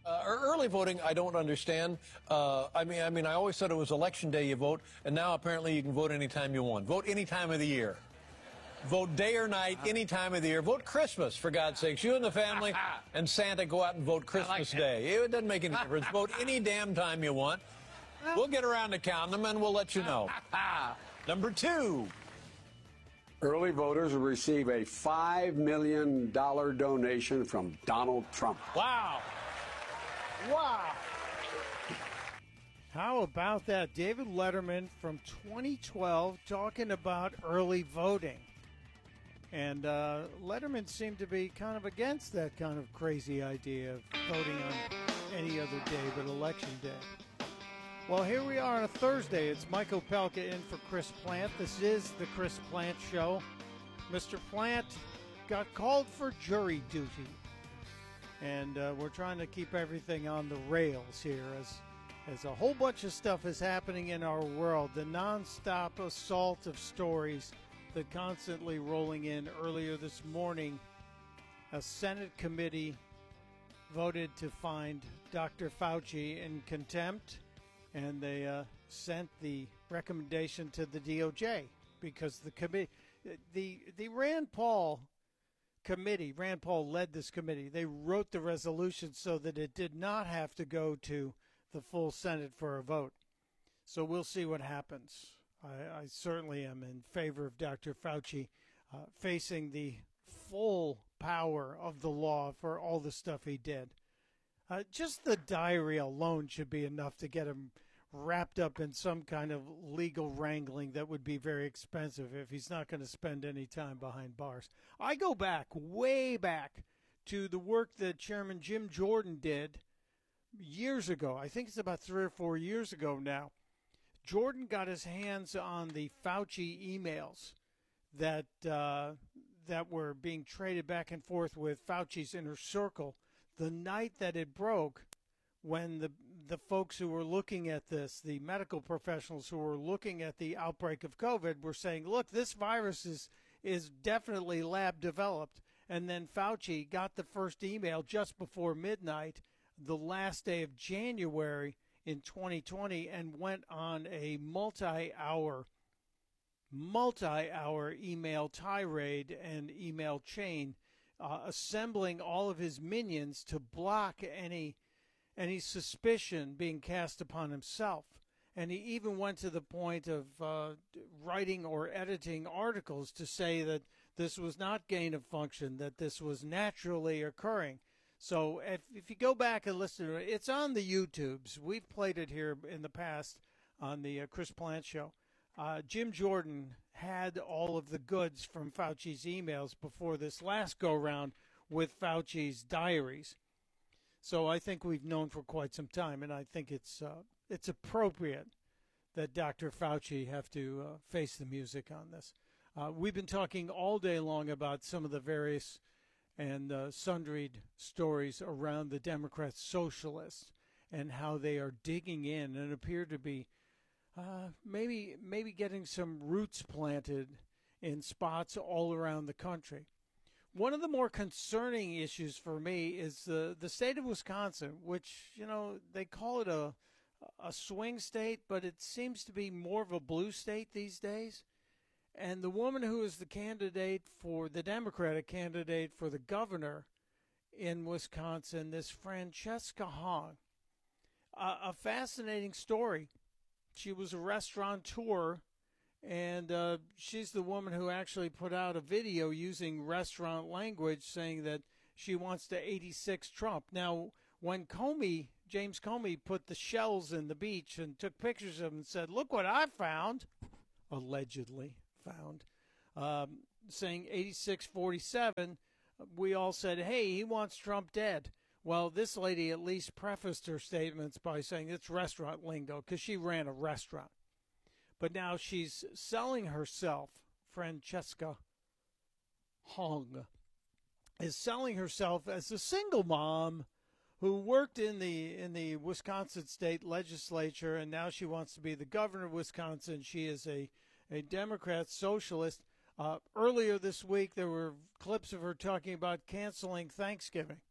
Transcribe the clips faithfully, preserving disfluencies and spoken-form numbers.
Uh, early voting, I don't understand. Uh, I mean, I mean, I always thought it was election day you vote, and now apparently you can vote anytime you want. Vote any time of the year. Vote day or night, any time of the year. Vote Christmas, for God's sakes. You and the family and Santa go out and vote Christmas like Day. It doesn't make any difference. Vote any damn time you want. We'll get around to counting them, and we'll let you know. Number two. Early voters will receive a five million dollars donation from Donald Trump. Wow. Wow. How about that? David Letterman from twenty twelve talking about early voting. And uh, Letterman seemed to be kind of against that kind of crazy idea of voting on any other day but Election Day. Well, here we are on a Thursday. It's Michael Pelka in for Chris Plant. This is the Chris Plant Show. Mister Plant got called for jury duty. And uh, we're trying to keep everything on the rails here as, as a whole bunch of stuff is happening in our world. The nonstop assault of stories that constantly rolling in. Earlier this morning, a Senate committee voted to find Doctor Fauci in contempt, and they uh, sent the recommendation to the D O J because the committee, the the Rand Paul committee, Rand Paul led this committee. They wrote the resolution so that it did not have to go to the full Senate for a vote. So we'll see what happens. I, I certainly am in favor of Doctor Fauci uh, facing the full power of the law for all the stuff he did. Uh, just the diary alone should be enough to get him wrapped up in some kind of legal wrangling that would be very expensive if he's not going to spend any time behind bars. I go back, way back, to the work that Chairman Jim Jordan did years ago. I think it's about three or four years ago now. Jordan got his hands on the Fauci emails that uh, that were being traded back and forth with Fauci's inner circle the night that it broke, when the the folks who were looking at this, the medical professionals who were looking at the outbreak of COVID, were saying, look, this virus is is definitely lab developed. And then Fauci got the first email just before midnight, the last day of January in twenty twenty, and went on a multi-hour, multi-hour email tirade and email chain, uh, assembling all of his minions to block any any suspicion being cast upon himself. And he even went to the point of uh, writing or editing articles to say that this was not gain of function, that this was naturally occurring. So if, if you go back and listen to it, it's on the YouTubes. We've played it here in the past on the uh, Chris Plant Show. Uh, Jim Jordan had all of the goods from Fauci's emails before this last go-round with Fauci's diaries. So I think we've known for quite some time, and I think it's uh, it's appropriate that Doctor Fauci have to uh, face the music on this. Uh, we've been talking all day long about some of the various and uh, sundried stories around the Democrat socialists and how they are digging in and appear to be uh, maybe maybe getting some roots planted in spots all around the country. One of the more concerning issues for me is the the state of Wisconsin, which, you know, they call it a a swing state, but it seems to be more of a blue state these days. And the woman who is the candidate for the Democratic candidate for the governor in Wisconsin, this Francesca Hong, uh, a fascinating story. She was a restaurateur. And uh, she's the woman who actually put out a video using restaurant language saying that she wants to eighty-six Trump. Now, when Comey, James Comey, put the shells in the beach and took pictures of them and said, look what I found, allegedly found, um, saying eighty-six forty-seven, we all said, hey, he wants Trump dead. Well, this lady at least prefaced her statements by saying it's restaurant lingo because she ran a restaurant. But now she's selling herself, Francesca Hong, is selling herself as a single mom who worked in the in the Wisconsin state legislature, and now she wants to be the governor of Wisconsin. She is a, a Democrat socialist. Uh, earlier this week, there were clips of her talking about canceling Thanksgiving.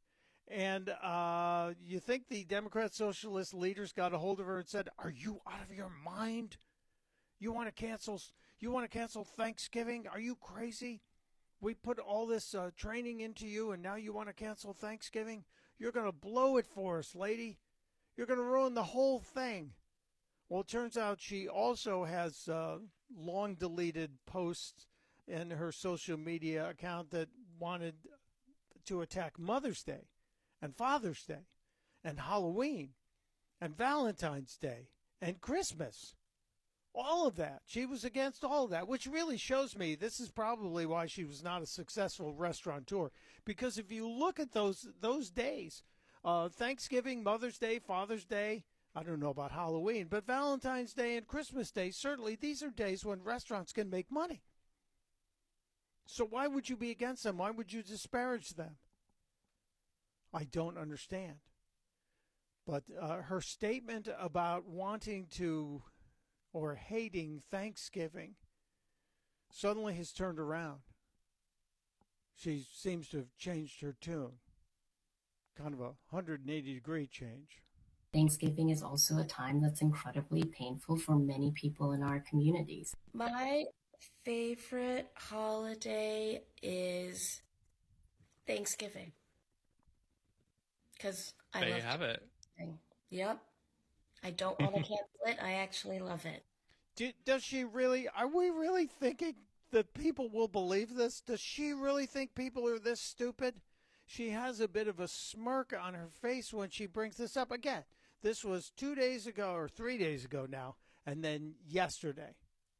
And uh, you think the Democrat Socialist leaders got a hold of her and said, "Are you out of your mind? You want to cancel? You want to cancel Thanksgiving? Are you crazy? We put all this uh, training into you, and now you want to cancel Thanksgiving? You're going to blow it for us, lady. You're going to ruin the whole thing." Well, it turns out she also has uh, long deleted posts in her social media account that wanted to attack Mother's Day and Father's Day and Halloween and Valentine's Day and Christmas. All of that. She was against all of that, which really shows me this is probably why she was not a successful restaurateur. Because if you look at those those days, uh, Thanksgiving, Mother's Day, Father's Day, I don't know about Halloween, but Valentine's Day and Christmas Day, certainly these are days when restaurants can make money. So why would you be against them? Why would you disparage them? I don't understand. But uh, her statement about wanting to or hating Thanksgiving suddenly has turned around. She seems to have changed her tune. Kind of a one hundred eighty degree change. Thanksgiving is also a time that's incredibly painful for many people in our communities. My favorite holiday is Thanksgiving. Because I There love you have it. Thanksgiving. Yep. I don't want to cancel it. I actually love it. Do, does she really? Are we really thinking that people will believe this? Does she really think people are this stupid? She has a bit of a smirk on her face when she brings this up. Again, this was two days ago or three days ago now, and then yesterday.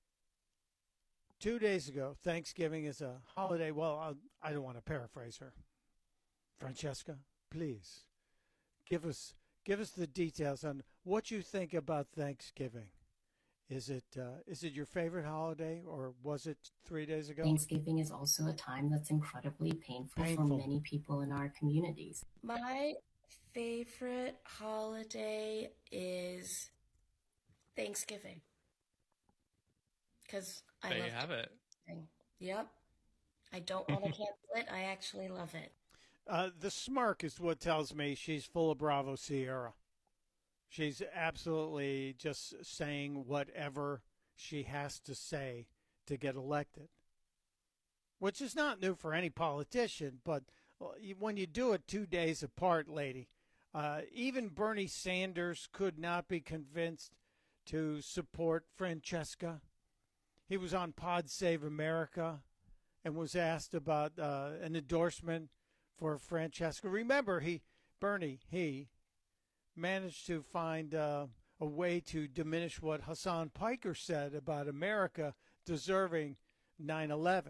Two days ago, Thanksgiving is a holiday. Well, I'll, I don't want to paraphrase her. Francesca, please give us give us the details on what you think about Thanksgiving. Is it uh, is it your favorite holiday, or was it three days ago? Thanksgiving is also a time that's incredibly painful, Painful. for many people in our communities. My favorite holiday is Thanksgiving. Because I There love you have it. Thanksgiving. Yep. I don't want to cancel it. I actually love it. Uh, the smirk is what tells me she's full of Bravo Sierra. She's absolutely just saying whatever she has to say to get elected, which is not new for any politician. But when you do it two days apart, lady, uh, even Bernie Sanders could not be convinced to support Francesca. He was on Pod Save America and was asked about uh, an endorsement for Francesca. Remember, he, Bernie, he managed to find uh, a way to diminish what Hassan Piker said about America deserving nine eleven.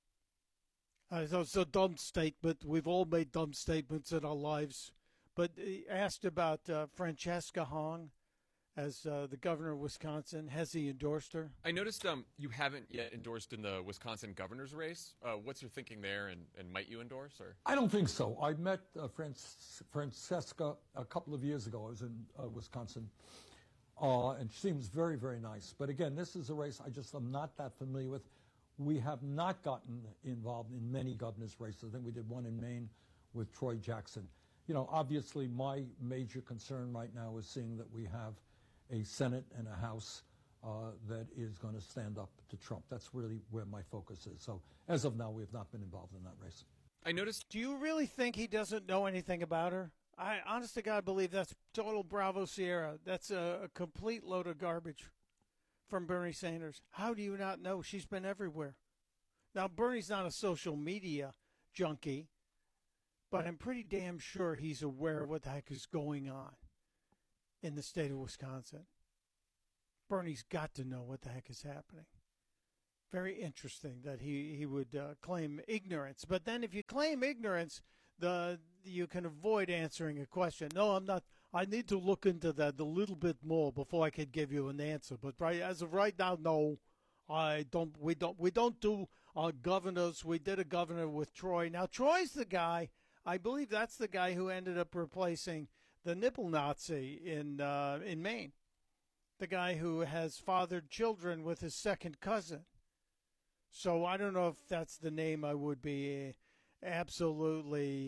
Uh, so it's a dumb statement. We've all made dumb statements in our lives. But he asked about uh, Francesca Hong as uh, the governor of Wisconsin. Has he endorsed her? I noticed um, you haven't yet endorsed in the Wisconsin governor's race. Uh, what's your thinking there, and, and might you endorse? Or I don't think so. I met uh, Franc- Francesca a couple of years ago. I was in uh, Wisconsin, uh, and she seems very, very nice. But again, this is a race I just am not that familiar with. We have not gotten involved in many governor's races. I think we did one in Maine with Troy Jackson. You know, obviously my major concern right now is seeing that we have a Senate and a House uh, that is going to stand up to Trump. That's really where my focus is. So as of now, we have not been involved in that race. I noticed. Do you really think he doesn't know anything about her? I, honest to God, believe that's total Bravo Sierra. That's a, a complete load of garbage from Bernie Sanders. How do you not know? She's been everywhere. Now, Bernie's not a social media junkie, but I'm pretty damn sure he's aware of what the heck is going on in the state of Wisconsin. Bernie's got to know what the heck is happening. Very interesting that he, he would uh, claim ignorance. But then if you claim ignorance, the you can avoid answering a question. No, I'm not. I need to look into that a little bit more before I could give you an answer. But right as of right now, no, I don't. We don't. We don't do uh, governors. We did a governor with Troy. Now Troy's the guy. I believe that's the guy who ended up replacing the nipple Nazi in uh, in Maine. The guy who has fathered children with his second cousin. So I don't know if that's the name I would be absolutely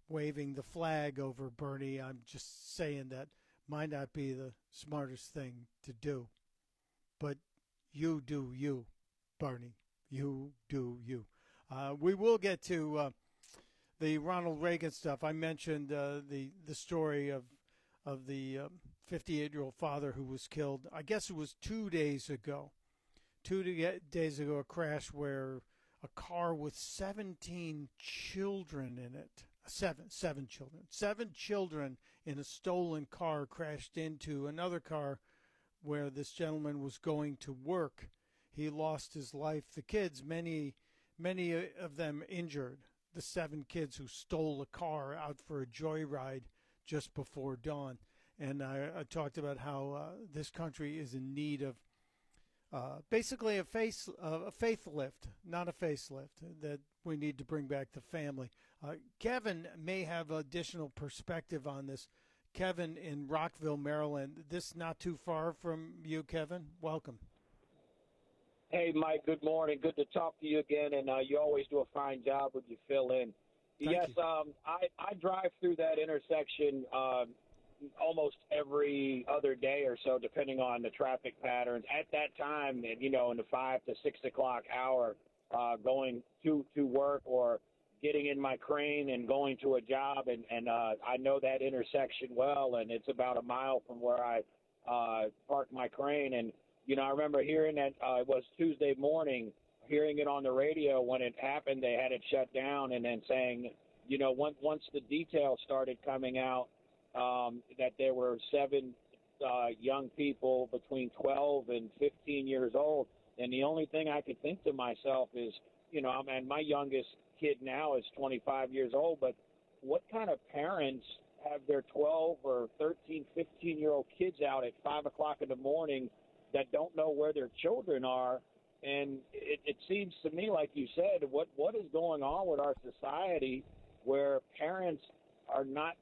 waving the flag over Bernie. I'm just saying that might not be the smartest thing to do. But you do you, Bernie. You do you. Uh, we will get to uh, the Ronald Reagan stuff. I mentioned uh, the the story of of the fifty-eight-year-old father who was killed. I guess it was two days ago. Two days ago, a crash where a car with seventeen children in it, seven, seven children, seven children in a stolen car crashed into another car where this gentleman was going to work. He lost his life. The kids, many, many of them injured. The seven kids who stole a car out for a joyride just before dawn. And I, I talked about how uh, this country is in need of uh, basically a face, uh, a faith lift, not a facelift, that we need to bring back the family. Uh, Kevin may have additional perspective on this. Kevin in Rockville, Maryland. This not too far from you, Kevin. Welcome. Hey, Mike, good morning. Good to talk to you again, and uh, you always do a fine job when you fill in. Thank yes, you. um, I, I drive through that intersection uh, almost every other day or so, depending on the traffic patterns. At that time, you know, in the five to six o'clock hour, uh, going to, to work or getting in my crane and going to a job, and, and uh, I know that intersection well, and it's about a mile from where I uh, park my crane. And, you know, I remember hearing that uh, it was Tuesday morning, hearing it on the radio when it happened. They had it shut down, and then saying, you know, once, once the details started coming out, um, that there were seven uh, young people between twelve and fifteen years old. And the only thing I could think to myself is, you know, and my youngest kid now is twenty-five years old, but what kind of parents have their twelve or thirteen, fifteen-year-old kids out at five o'clock in the morning that don't know where their children are? And it, it seems to me, like you said, what, what is going on with our society where parents are not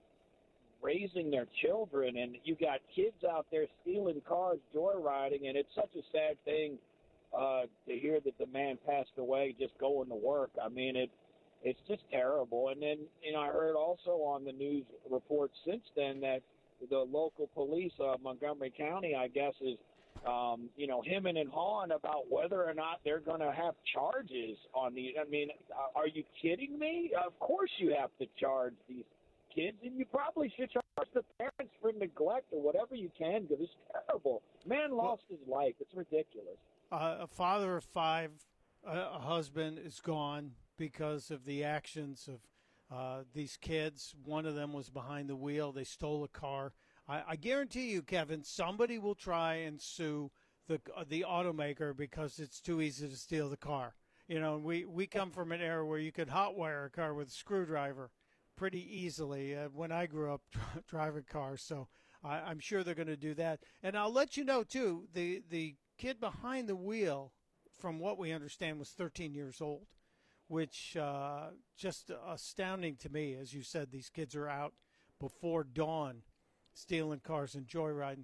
raising their children, and you got kids out there stealing cars, joyriding, and it's such a sad thing uh, to hear that the man passed away just going to work. I mean, it it's just terrible. And then, you know, I heard also on the news reports since then that the local police, uh, Montgomery County, I guess, is, um, you know, hemming and hawing about whether or not they're going to have charges on these. I mean, are you kidding me? Of course you have to charge these kids, and you probably should charge the parents for neglect or whatever you can, because it's terrible. Man lost his life. It's ridiculous. Uh, a father of five, a, a husband is gone because of the actions of uh, these kids. One of them was behind the wheel. They stole a car. I, I guarantee you, Kevin, somebody will try and sue the uh, the automaker because it's too easy to steal the car. You know, we, we come from an era where you could hotwire a car with a screwdriver pretty easily uh, when I grew up driving cars. So I, I'm sure they're going to do that. And I'll let you know, too, the, the kid behind the wheel, from what we understand, was thirteen years old, which uh, just astounding to me. As you said, these kids are out before dawn stealing cars and joyriding.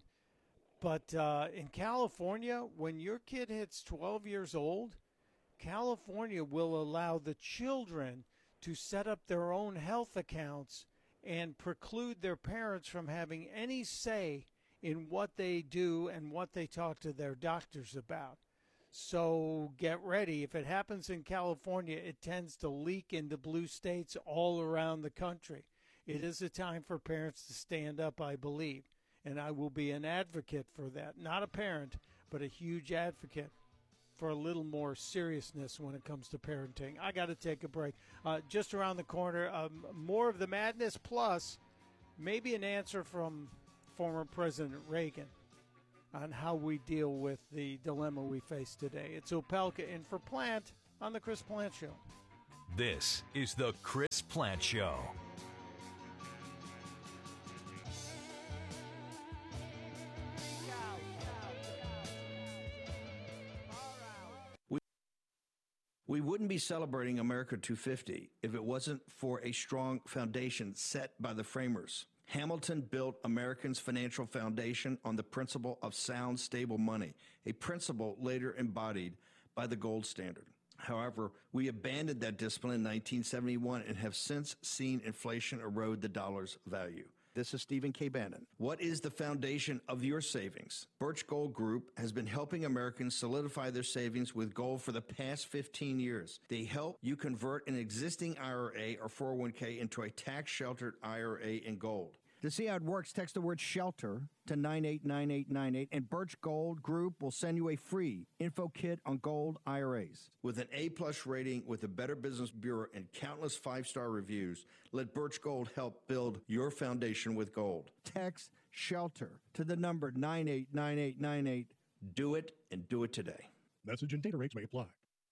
But uh, in California, when your kid hits twelve years old, California will allow the children to set up their own health accounts and preclude their parents from having any say in what they do and what they talk to their doctors about. So get ready. If it happens in California, it tends to leak into blue states all around the country. It is a time for parents to stand up, I believe, and I will be an advocate for that. Not a parent, but a huge advocate for a little more seriousness when it comes to parenting. I got to take a break. Uh, just around the corner, um, more of the madness, plus maybe an answer from former President Reagan on how we deal with the dilemma we face today. It's Opelka in for Plant on the Chris Plant Show. This is the Chris Plant Show. We wouldn't be celebrating America two fifty if it wasn't for a strong foundation set by the framers. Hamilton built Americans' financial foundation on the principle of sound, stable money, a principle later embodied by the gold standard. However, we abandoned that discipline in nineteen seventy-one and have since seen inflation erode the dollar's value. This is Stephen K. Bannon. What is the foundation of your savings? Birch Gold Group has been helping Americans solidify their savings with gold for the past fifteen years. They help you convert an existing I R A or four oh one k into a tax-sheltered I R A in gold. To see how it works, text the word SHELTER to nine eight nine eight nine eight, and Birch Gold Group will send you a free info kit on gold I R As. With an A-plus rating with the Better Business Bureau and countless five-star reviews, let Birch Gold help build your foundation with gold. Text SHELTER to the number nine eight nine eight nine eight. Do it, and do it today. Message and data rates may apply.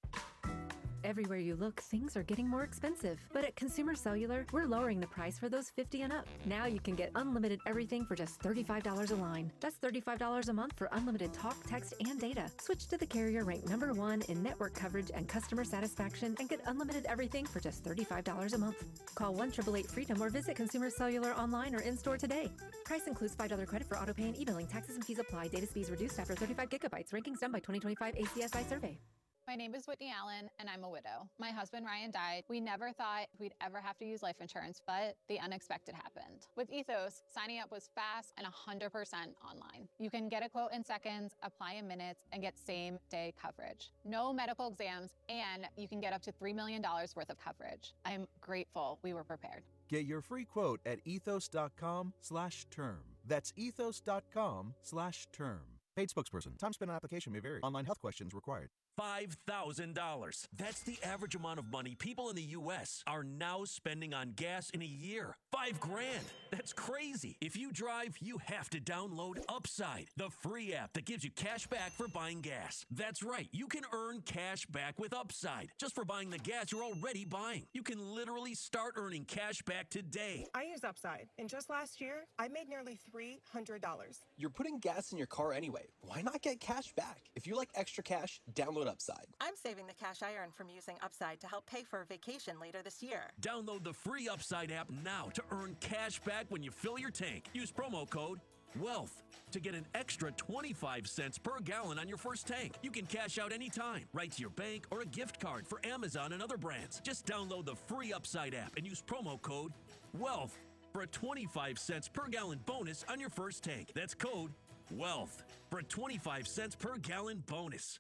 Everywhere you look, things are getting more expensive. But at Consumer Cellular, we're lowering the price for those fifty and up. Now you can get unlimited everything for just thirty-five dollars a line. That's thirty-five dollars a month for unlimited talk, text, and data. Switch to the carrier ranked number one in network coverage and customer satisfaction and get unlimited everything for just thirty-five dollars a month. Call one eight eight eight FREEDOM or visit Consumer Cellular online or in-store today. Price includes five dollars credit for auto pay and e-billing. Taxes and fees apply. Data speeds reduced after thirty-five gigabytes. Rankings done by twenty twenty-five A C S I survey. My name is Whitney Allen, and I'm a widow. My husband, Ryan, died. We never thought we'd ever have to use life insurance, but the unexpected happened. With Ethos, signing up was fast and one hundred percent online. You can get a quote in seconds, apply in minutes, and get same-day coverage. No medical exams, and you can get up to three million dollars worth of coverage. I'm grateful we were prepared. Get your free quote at ethos.com slash term. That's ethos.com slash term. Paid spokesperson. Time spent on application may vary. Online health questions required. five thousand dollars. That's the average amount of money people in the U S are now spending on gas in a year. Five grand. That's crazy. If you drive, you have to download Upside, the free app that gives you cash back for buying gas. That's right. You can earn cash back with Upside just for buying the gas you're already buying. You can literally start earning cash back today. I use Upside, and just last year, I made nearly three hundred dollars. You're putting gas in your car anyway. Why not get cash back? If you like extra cash, download Upside. I'm saving the cash I earn from using Upside to help pay for a vacation later this year. Download the free Upside app now to earn cash back when you fill your tank. Use promo code WEALTH to get an extra twenty-five cents per gallon on your first tank. You can cash out anytime, right to your bank or a gift card for Amazon and other brands. Just download the free Upside app and use promo code WEALTH for a twenty-five cents per gallon bonus on your first tank. That's code WEALTH for a twenty-five cents per gallon bonus.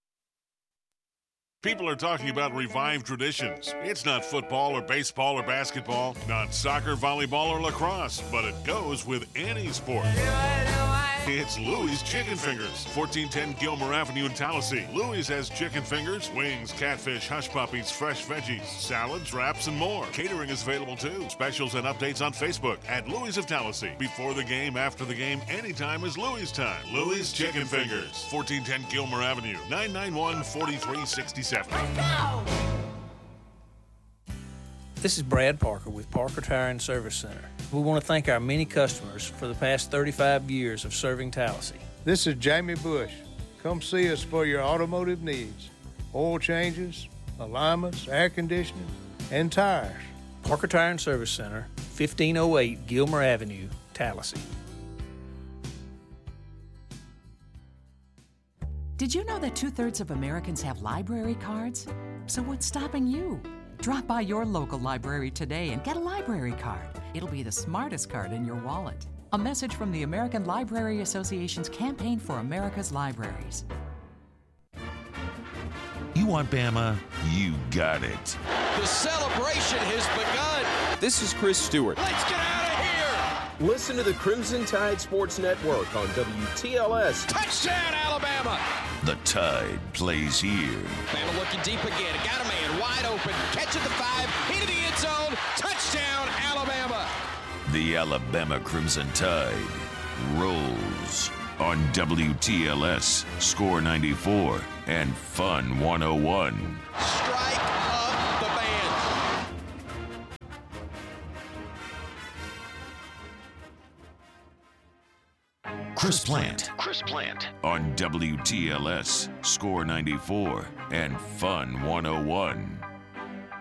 People are talking about revived traditions. It's not football or baseball or basketball, not soccer, volleyball, or lacrosse, but it goes with any sport. It's Louie's Chicken Fingers, fourteen ten Gilmer Avenue in Tallahassee. Louie's has chicken fingers, wings, catfish, hush puppies, fresh veggies, salads, wraps, and more. Catering is available too. Specials and updates on Facebook at Louie's of Tallahassee. Before the game, after the game, anytime is Louie's time. Louie's Chicken Fingers, fourteen ten Gilmer Avenue, nine nine one, four three six seven. Let's go! This is Brad Parker with Parker Tire and Service Center. We want to thank our many customers for the past thirty-five years of serving Tallahassee. This is Jamie Bush. Come see us for your automotive needs. Oil changes, alignments, air conditioning, and tires. Parker Tire and Service Center, fifteen oh eight Gilmer Avenue, Tallahassee. Did you know that two-thirds of Americans have library cards? So what's stopping you? Drop by your local library today and get a library card. It'll be the smartest card in your wallet. A message from the American Library Association's Campaign for America's Libraries. You want Bama? You got it. The celebration has begun. This is Chris Stewart. Let's get out of here. Listen to the Crimson Tide Sports Network on W T L S. Touchdown, Alabama. The Tide plays here. Bama looking deep again. Got a man wide open. Catch at the five. Into the end zone. Touchdown, Alabama. The Alabama Crimson Tide rolls on W T L S, Score ninety-four, and Fun one oh one. Strike of the band. Chris Plant. Chris Plant. On W T L S, Score ninety-four, and Fun one oh one.